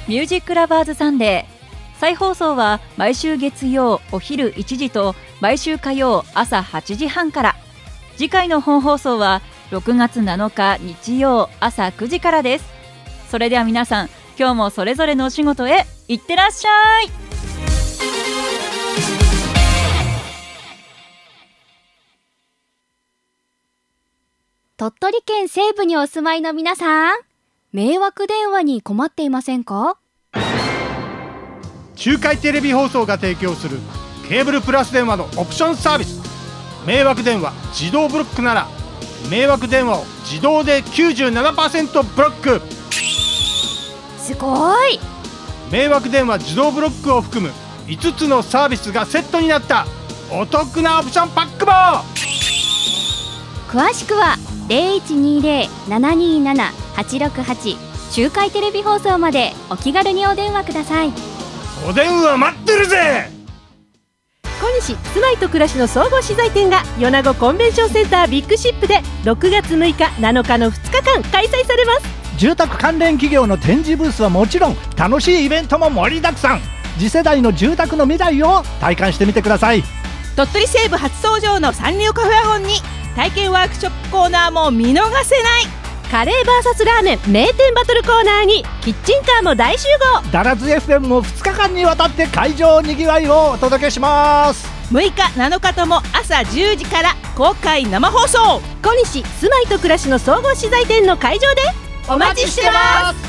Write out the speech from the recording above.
ミュージックラバーズサンデー。再放送は毎週月曜お昼1時と毎週火曜朝8時半から。次回の本放送は6月7日日曜朝9時からです。それでは皆さん、今日もそれぞれのお仕事へ行ってらっしゃい。 鳥取県西部にお住まいの皆さん、迷惑電話に困っていませんか？ 中海テレビ放送が提供するケーブルプラス電話のオプションサービス、迷惑電話自動ブロックなら迷惑電話を自動で 97% ブロック。 すごい。 迷惑電話自動ブロックを含む5つのサービスがセットになったお得なオプションパックも。 詳しくは 0120-727-868 中海テレビ放送までお気軽にお電話ください。 お電話待ってるぜ。 小西住まいと暮らしの総合資材展が米子コンベンションセンタービッグシップで6月6日7日の2日間開催されます。 住宅関連企業の展示ブースはもちろん、楽しいイベントも盛りだくさん。次世代の住宅の未来を体感してみてください。 鳥取西部初登場のサンリオカフェワゴンに体験ワークショップコーナーも見逃せない。カレー VS ラーメン名店バトルコーナーにキッチンカーも大集合。 ダラズ FM も2日間にわたって会場にぎわいをお届けします。 6日7日とも朝10時から公開生放送。小西住まいと暮らしの総合資材展の会場でお待ちしてます。